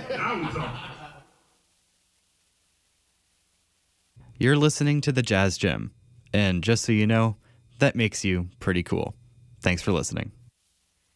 Now we talking. You're listening to the Jazz Gym, and just so you know, that makes you pretty cool. Thanks for listening.